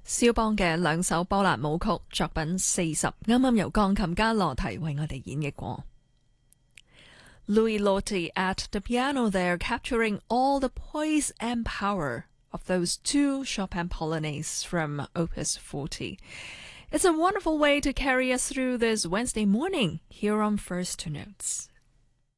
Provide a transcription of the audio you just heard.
肖邦嘅兩首波蘭舞曲作品40，啱啱由鋼琴家羅提為我哋演繹過。Louis Lotti at the piano there, capturing all the poise and power of those two Chopin Polonaises from Opus 40. It's a wonderful way to carry us through this Wednesday morning here on First Two Notes.